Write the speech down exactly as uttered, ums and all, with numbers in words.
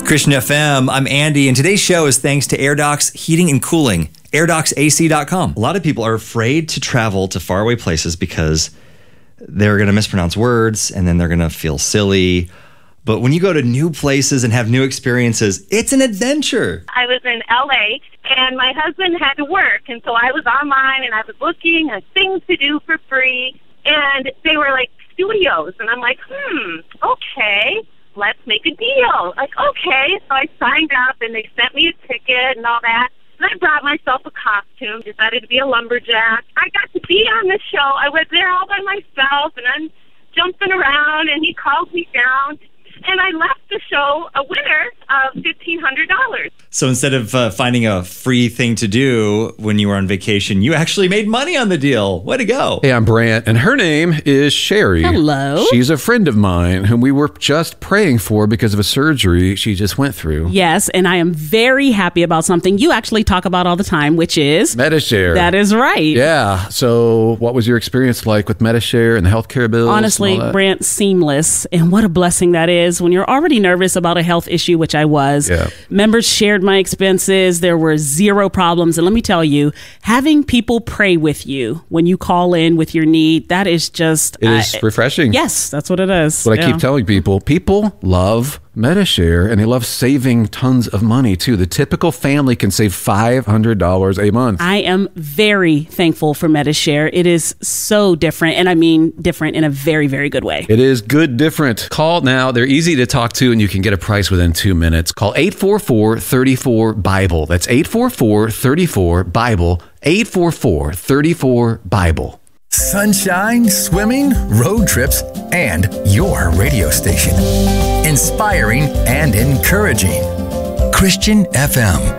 Christian F M, I'm Andy, and today's show is thanks to AirDocs Heating and Cooling, air docs A C dot com. A lot of people are afraid to travel to faraway places because they're going to mispronounce words and then they're going to feel silly. But when you go to new places and have new experiences, it's an adventure. I was in L A and my husband had to work, and so I was online and I was looking at things to do for free, and they were like studios, and I'm like, hmm, okay. Let's make a deal. Like, okay. So I signed up, and they sent me a ticket and all that. And I brought myself a costume, decided to be a lumberjack. I got to be on the show. I was there all by myself, and I'm jumping around, and he called me down. And I left the show a winner of fifteen hundred dollars. So instead of uh, finding a free thing to do when you were on vacation, you actually made money on the deal. Way to go. Hey, I'm Brant, and her name is Sherry. Hello. She's a friend of mine whom we were just praying for because of a surgery she just went through. Yes, and I am very happy about something you actually talk about all the time, which is... Medi-Share. That is right. Yeah. So what was your experience like with Medi-Share and the healthcare bills? Honestly, Brant, seamless. And what a blessing that is when you're already nervous about a health issue, which I was. Yeah. Members shared my expenses. There were zero problems. And let me tell you, having people pray with you when you call in with your need, that is just... It is uh, refreshing. Yes, that's what it is. That's what yeah. I keep telling people. People love Medi-Share, and they love saving tons of money, too. The typical family can save five hundred dollars a month. I am very thankful for Medi-Share. It is so different, and I mean different in a very, very good way. It is good different. Call now. They're easy to talk to, and you can get a price within two minutes. Call eight four four, three four, BIBLE. That's eight four four, three four, BIBLE. eight four four, three four, BIBLE. Sunshine, swimming, road trips, and your radio station. Inspiring and encouraging. Christian F M.